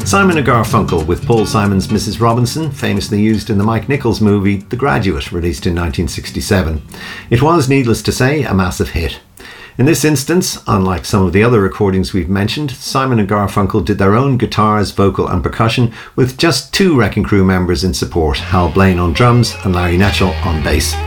Simon and Garfunkel with Paul Simon's Mrs. Robinson, famously used in the Mike Nichols movie The Graduate, released in 1967. It was, needless to say, a massive hit. In this instance, unlike some of the other recordings we've mentioned, Simon and Garfunkel did their own guitars, vocal and percussion with just two Wrecking Crew members in support, Hal Blaine on drums and Larry Netchell on bass.